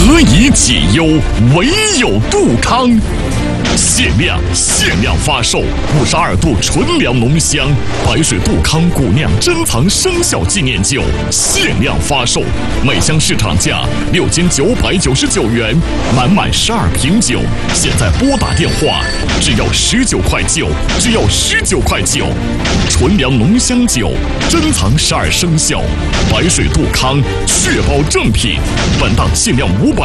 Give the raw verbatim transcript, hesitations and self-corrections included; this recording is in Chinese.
何以解忧，唯有杜康。限量限量发售五十二度纯粮浓香白水杜康古酿珍藏生肖纪念酒，限量发售，每箱市场价六千九百九十九元，满满十二瓶酒，现在拨打电话，只要十九块九，只要十九块九。纯粮浓香酒，珍藏十二生肖，白水杜康，确保正品。本档限量五百。